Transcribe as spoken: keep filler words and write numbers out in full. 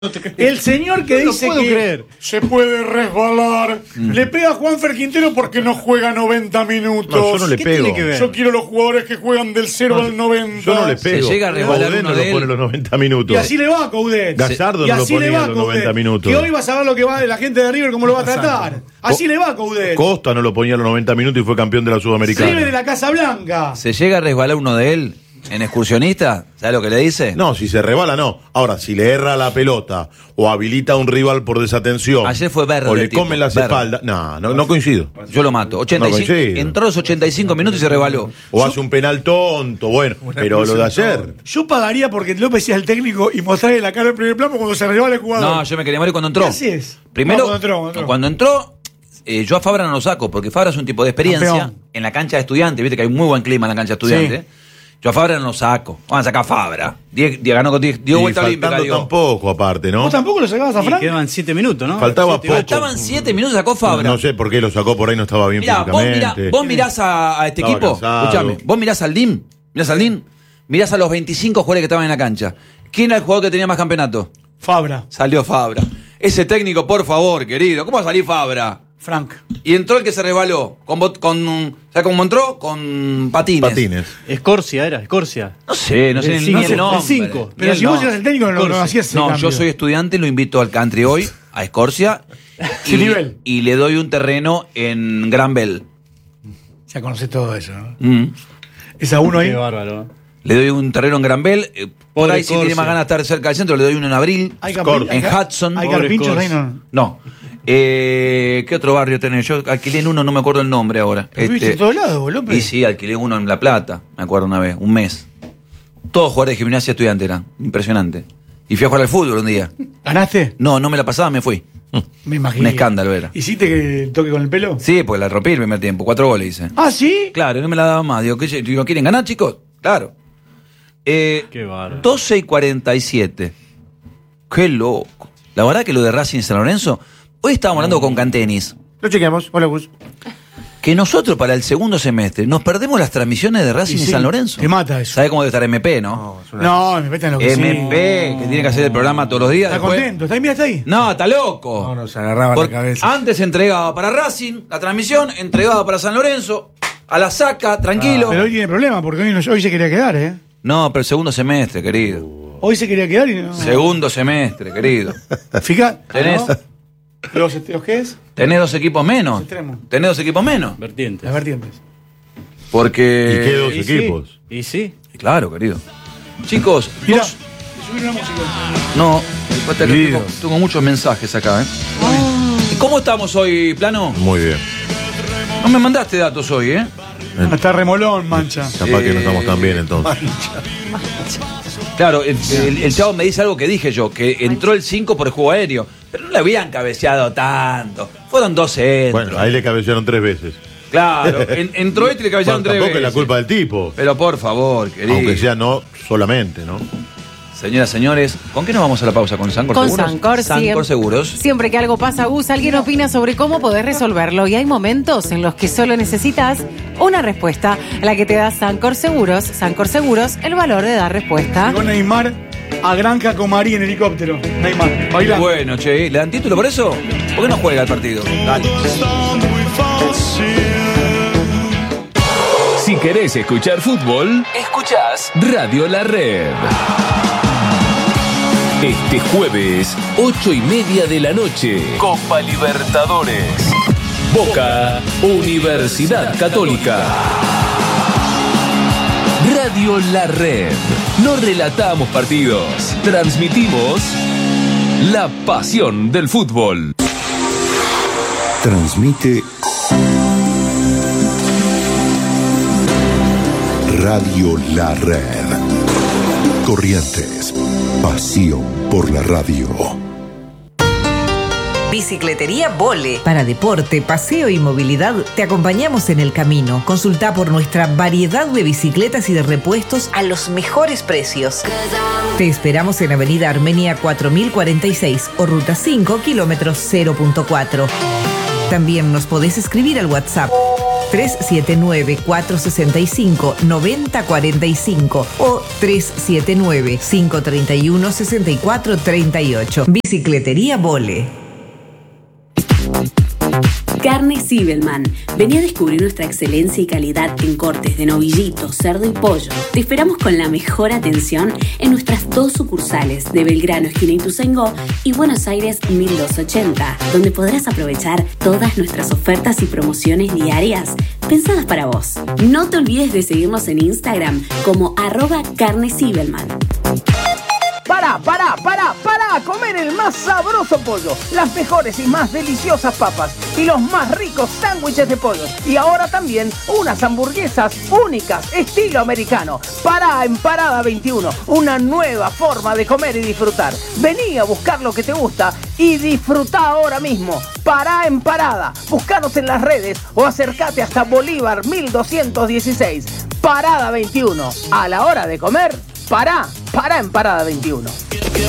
El señor que no dice puedo que creer. se puede resbalar, mm. le pega a Juanfer Quintero porque no juega noventa minutos. No, yo no le ¿Qué pego. tiene que ver? Yo quiero los jugadores que juegan del cero no, al noventa. Yo no le pego. Se llega a resbalar Coudet uno no de lo él. pone los noventa minutos. Y así le va a Coudet. Gallardo y no lo así ponía le va a los noventa Coudet. minutos. Que hoy vas a ver lo que va la gente de River, cómo lo va a tratar. Así Co le va a Coudet. Costa no lo ponía a los noventa minutos y fue campeón de la Sudamericana. River de la Casa Blanca. ¿Se llega a resbalar uno de él en excursionista? ¿Sabes lo que le dice? No, si se rebala, no. Ahora, si le erra la pelota o habilita a un rival por desatención. Ayer fue verde. O le tipo, come las verde. espaldas. No, no, no coincido. Yo lo mato. ochenta y cinco, No coincido. entró los ochenta y cinco minutos y se rebaló. O Yo, hace un penal tonto, bueno. Pero lo de ayer. Yo pagaría porque López sea el técnico y mostrarle la cara en primer plano cuando se rebala el jugador. no, yo me quería morir cuando entró. ¿Qué haces? Primero, No, cuando entró, cuando entró. cuando entró, eh, yo a Fabra no lo saco, porque Fabra es un tipo de experiencia. Campeón. En la cancha de estudiantes, viste que hay muy buen clima en la cancha de estudiantes. Sí. Yo a Fabra no lo saco. Van a sacar a Fabra. Die, die, ganó con diez, dio Y vuelta olímpica. faltando Digo. tampoco, aparte, ¿no? ¿Vos tampoco lo sacabas a Y Frank? quedaban siete minutos, ¿no? Faltaba Siete, poco. ocho. Faltaban siete minutos, sacó Fabra. No sé por qué lo sacó por ahí, no estaba bien Mirá, vos, mirá, físicamente. vos mirás a, a este Estaba equipo, cansado. escuchame, vos mirás al D I M, mirás al D I M, mirás a los veinticinco jugadores que estaban en la cancha. ¿Quién era el jugador que tenía más campeonato? Fabra. Salió Fabra. Ese técnico, por favor, querido, ¿cómo va a salir Fabra? Frank. Y entró el que se resbaló, con, bot- con ¿sabes cómo entró? Con patines. Patines. Escorcia era, Escorcia. No sé, no sé El ni cinco, el el nombre. cinco. Ni Pero el si vos nombre. eras el técnico, no, no hacías ese No, cambio. yo soy estudiante, lo invito al country hoy, a Escorcia. Sin y, nivel. y le doy un terreno en Gran Bell. Ya conocés todo eso, ¿no? Mm. Es a uno ahí. Qué bárbaro. Le doy un terreno en Gran Bell. eh, por Pobre ahí, si tiene Escorcia. más ganas de estar cerca del centro, le doy uno en Abril. Hay Scott. carpin- En hay- Hudson. Hay Pobre carpinchos ahí, Scott. no. No. Eh, ¿Qué otro barrio tenés? Yo alquilé en uno, no me acuerdo el nombre ahora. Pero viviste en todos lados, vos, López. Y sí, alquilé uno en La Plata, me acuerdo una vez, un mes. Todos jugadores de gimnasia estudiante eran, impresionante. Y fui a jugar al fútbol un día. ¿Ganaste? No, no me la pasaba, me fui. Me imagino. Un escándalo era. ¿Hiciste que toque con el pelo? Sí, porque la rompí el primer tiempo, cuatro goles hice. ¿Ah, sí? Claro, y no me la daba más. Digo, ¿qué, ¿no quieren ganar, chicos? Claro. Eh, Qué bárbaro. doce y cuarenta y siete. Qué loco. La verdad que lo de Racing y San Lorenzo, hoy estábamos hablando con Cantenis, Lo chequeamos. Hola, Gus. que nosotros para el segundo semestre nos perdemos las transmisiones de Racing y, Y sí, San Lorenzo. te mata eso. ¿Sabe cómo debe estar M P, no? No, me metan lo que M P, sí. que tiene que hacer el programa todos los días. Está después- contento. ¿Está ahí? Mira, está ahí. No, está loco. No, no, se agarraba Porque la cabeza. antes se entregaba para Racing, la transmisión, entregaba para San Lorenzo, a la saca, tranquilo. Pero hoy tiene problema porque hoy, no- hoy se quería quedar, ¿eh? No, pero el segundo semestre, querido. Hoy se quería quedar y no. Segundo semestre, querido. Fija. Tenés- ¿no? ¿Los, ¿Los qué es? Tenés dos equipos menos. Los extremos. Tenés dos equipos menos. Vertientes. Las vertientes. Porque. ¿Y qué dos Y equipos? Sí, y sí. Claro, querido. Chicos, Mira. dos- Subir una música. No, falta que Guido. tengo, tengo muchos mensajes acá, ¿eh? ¿Y cómo estamos hoy, Plano? Muy bien. No me mandaste datos hoy, ¿eh? Hasta remolón, mancha. Capaz que no Eh, estamos tan bien entonces. Claro, el, el, el chavo me dice algo que dije yo, que entró el cinco por el juego aéreo, pero no le habían cabeceado tanto. Fueron dos centros. Bueno, ahí le cabecearon tres veces. Claro, en- entró este y le cabecearon Bueno, tres tampoco veces. es la culpa del tipo. Pero por favor, querido. Aunque sea no solamente, ¿no? Señoras, señores, ¿con qué nos vamos a la pausa? ¿Con Sancor Con Seguros? Sancor, Sancor sí. Seguros. Siempre que algo pasa, Gus, alguien opina sobre cómo podés resolverlo y hay momentos en los que solo necesitas una respuesta, la que te da Sancor Seguros. Sancor Seguros, el valor de dar respuesta. Llegó Neymar a Granja Comarí en helicóptero. Neymar, bailando. Bueno, che, ¿le dan título por eso? ¿Por qué no juega el partido? Dale. Si querés escuchar fútbol, escuchás Radio La Red. Este jueves, ocho y media de la noche, Copa Libertadores. Boca, Universidad Católica. Radio La Red. No relatamos partidos, transmitimos la pasión del fútbol. Transmite Radio La Red. Corrientes. Pasión por la radio. Bicicletería Vole. Para deporte, paseo y movilidad, te acompañamos en el camino. Consulta por nuestra variedad de bicicletas y de repuestos a los mejores precios. Te esperamos en Avenida Armenia cuatro mil cuarenta y seis o Ruta cinco, kilómetros cero punto cuatro. También nos podés escribir al WhatsApp tres siete nueve, cuatro seis cinco, nueve cero cuatro cinco o tres siete nueve, cinco tres uno, seis cuatro tres ocho. Bicicletería Bole. Carne Zibelman. Vení a descubrir nuestra excelencia y calidad en cortes de novillito, cerdo y pollo. Te esperamos con la mejor atención en nuestras dos sucursales de Belgrano, esquina Ituzaingó, y Buenos Aires mil doscientos ochenta, donde podrás aprovechar todas nuestras ofertas y promociones diarias pensadas para vos. No te olvides de seguirnos en Instagram como arroba Carne Zibelman. Para, para, para, para comer el más sabroso pollo, las mejores y más deliciosas papas y los más ricos sándwiches de pollo. Y ahora también unas hamburguesas únicas, estilo americano. Para en Parada veintiuno, una nueva forma de comer y disfrutar. Vení a buscar lo que te gusta y disfruta ahora mismo. Para en Parada, buscanos en las redes o acércate hasta Bolívar mil doscientos dieciséis. Parada veintiuno, a la hora de comer, para, para en Parada veintiuno.